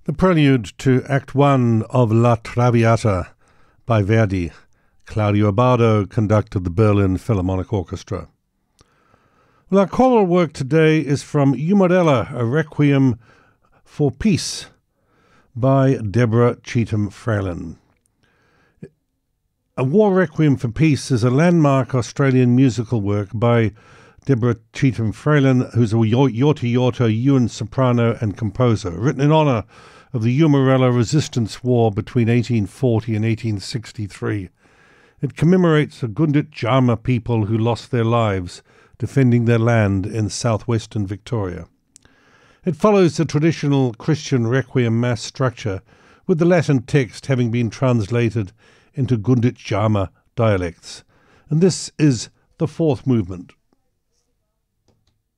The prelude to Act 1 of La Traviata by Verdi. Claudio Abbado conducted the Berlin Philharmonic Orchestra. Well, our choral work today is from Umorella, a Requiem for Peace by Deborah Cheetham Fralin. A War Requiem for Peace is a landmark Australian musical work by Deborah Cheetham Fralin, who's a Yorta Yuan soprano and composer, written in honour of the Umorella Resistance War between 1840 and 1863. It commemorates the Gundit Jama people who lost their lives defending their land in southwestern Victoria. It follows the traditional Christian Requiem Mass structure, with the Latin text having been translated into Gundit Jama dialects. And this is the fourth movement.